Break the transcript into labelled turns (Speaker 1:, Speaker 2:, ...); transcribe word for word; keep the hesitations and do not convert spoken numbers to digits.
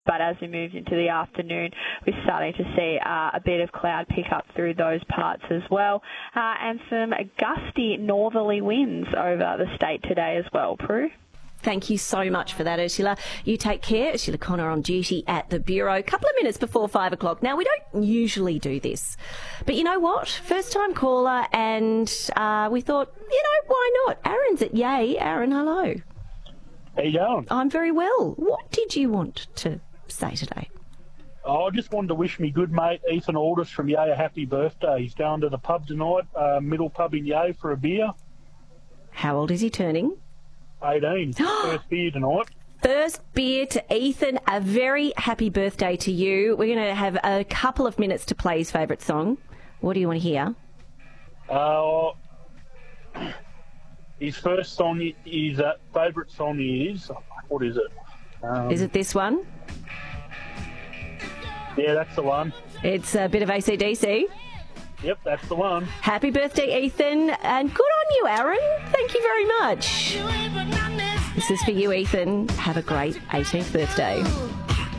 Speaker 1: But as we move into the afternoon, we're starting to see uh, a bit of cloud pick up through those parts as well, uh, and some gusty northerly winds over the state today as well, Prue.
Speaker 2: Thank you so much for that, Ursula. You take care. Ursula Connor on duty at the Bureau. A couple of minutes before five o'clock. Now, we don't usually do this, but you know what? First time caller, and uh, we thought, you know, why not? Aaron's at Yay. Aaron, hello.
Speaker 3: How you going?
Speaker 2: I'm very well. What did you want to say today?
Speaker 3: Oh, I just wanted to wish me good mate Ethan Aldous from Yay a happy birthday. He's going to the pub tonight, uh, middle pub in Yay, for a beer.
Speaker 2: How old is he turning?
Speaker 3: eighteen. First beer tonight.
Speaker 2: First beer to Ethan. A very happy birthday to you. We're going to have a couple of minutes to play his favourite song. What do you want to hear?
Speaker 3: Uh, his first song is, uh, favourite song is, what is it? Um,
Speaker 2: Is it this one?
Speaker 3: Yeah, that's the one.
Speaker 2: It's a bit of A C D C.
Speaker 3: Yep, that's the one.
Speaker 2: Happy birthday, Ethan, and good on you, Aaron. Thank you very much. This is for you, Ethan. Have a great eighteenth birthday.